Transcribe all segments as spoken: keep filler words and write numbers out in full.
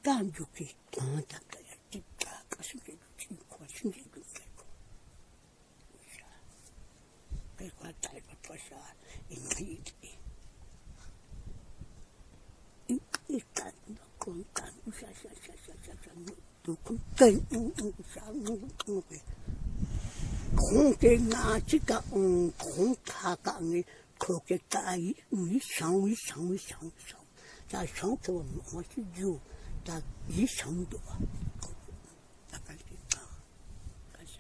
干就给干的个呀，这干个是给情况是这个这个，是啊，这块带个多少，因为的，一一干的光干不下下下下下下，都空干嗯嗯下嗯嗯的，空的拿这个嗯空他干的，空的干一嗯上一上一上上。在上头我是有，在一上头啊，大概是啊，干啥？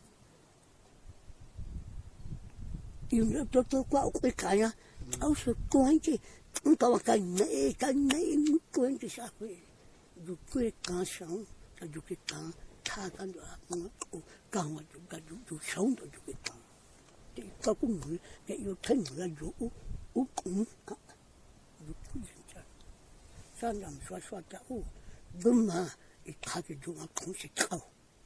有没有多多挂我会干呀？都是关键，你把我干没干没关键下回，如果干上，他就给干，他干的啊，我干完就干就就上头就给干，这个不能，也有疼了有有空啊，有空。山上说说的哦，我嘛一看就就往空气靠，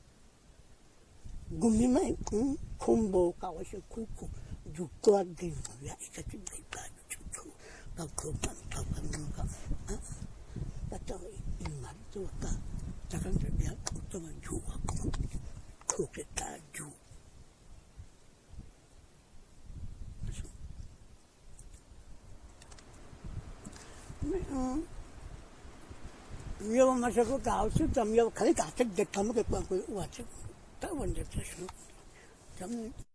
我们那空空包搞些苦苦，就搞定我呀，一个就没办就出，到口干到干那个啊，把这一满做个，这个这边这么煮啊，空空给打煮，没嗯。有嘛这个搞是怎么样？可以搞这个他们的关系，我这台湾的这什么，咱们。